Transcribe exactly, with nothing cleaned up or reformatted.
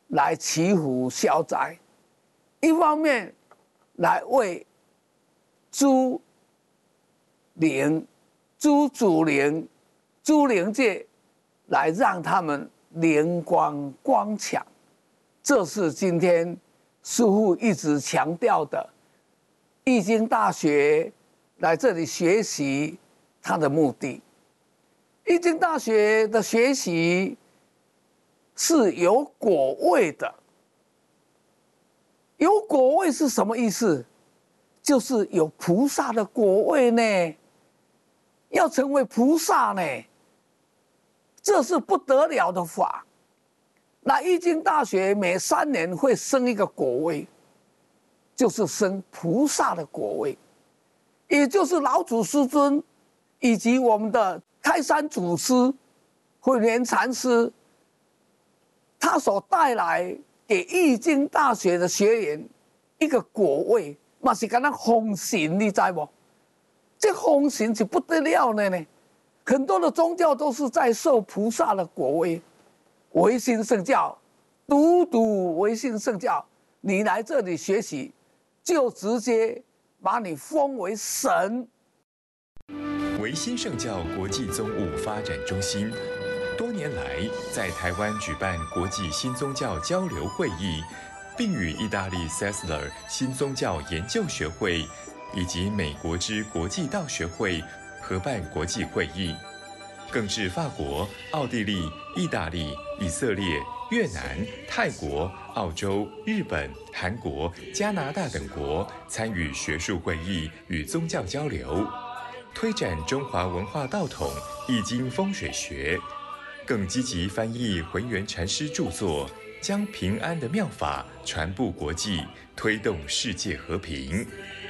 来祈福消灾，一方面来为诸灵、诸祖灵、诸灵界来让他们灵光光强。这是今天师父一直强调的，易经大学来这里学习它的目的。易经大学的学习是有果位的，有果位是什么意思？就是有菩萨的果位呢，要成为菩萨呢，这是不得了的法。那易经大学每三年会升一个果位，就是升菩萨的果位，也就是老祖师尊以及我们的开山祖师慧远禅师，他所带来给易经大学的学员一个果位，嘛是敢那封神，你知不？这封神是不得了的呢。很多的宗教都是在受菩萨的果位。唯心圣教，独独唯心圣教，你来这里学习，就直接把你封为神。 唯心圣教国际宗务发展中心多年来在台湾举办国际新宗教交流会议，并与意大利 Sessler 新宗教研究学会以及美国之国际道学会合办国际会议，更至法国、奥地利、意大利、以色列、越南、泰国、澳洲、日本、韩国、加拿大等国参与学术会议与宗教交流，推展中华文化道统、易经风水学，更积极翻译浑元禅师著作，将平安的妙法传布国际，推动世界和平。